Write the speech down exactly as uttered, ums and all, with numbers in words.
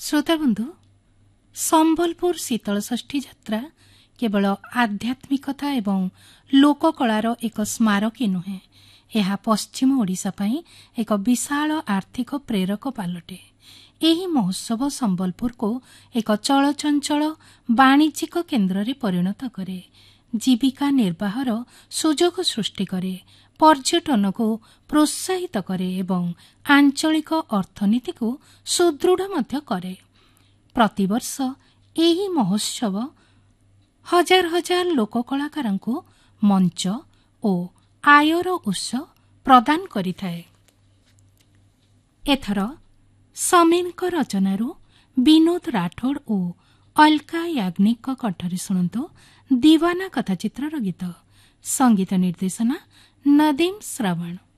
श्रोताबंधु संबलपुर शीतलषष्ठी यात्रा केवल आध्यात्मिकता एवं लोककलार एक स्मारकी नुहे, यह पश्चिम ओडिशा पई एक विशाल आर्थिक प्रेरक पालटे। ଏହି ମହୋତ୍ସବ ସମ୍ବଲପୁରକୁ ଏକ ଚଳଚଞ୍ଚଳ ବାଣିଜ୍ୟିକ କେନ୍ଦ୍ରରେ ପରିଣତ କରେ, ଜୀବିକା ନିର୍ବାହର ସୁଯୋଗ ସୃଷ୍ଟି କରେ, ପର୍ଯ୍ୟଟନକୁ ପ୍ରୋତ୍ସାହିତ କରେ ଏବଂ ଆଞ୍ଚଳିକ ଅର୍ଥନୀତିକୁ ସୁଦୃଢ଼ ମଧ୍ୟ କରେ। ପ୍ରତିବର୍ଷ ଏହି ମହୋତ୍ସବ ହଜାର ହଜାର ଲୋକକଳାକାରଙ୍କୁ ମଞ୍ଚ ଓ ଆୟର ଉତ୍ସ ପ୍ରଦାନ କରିଥାଏ। ଏଥର ସମୀରଙ୍କ ରଚନାରୁ ବିନୋଦ ରାଠୋଡ ଓ ଅଲକା ୟାଗ୍ନିକଙ୍କ କଣ୍ଠରେ ଶୁଣନ୍ତୁ ଦିୱାନା କଥାଚିତ୍ରର ଗୀତ। ସଙ୍ଗୀତ ନିର୍ଦ୍ଦେଶନା ନଦୀମ ଶ୍ରବଣ।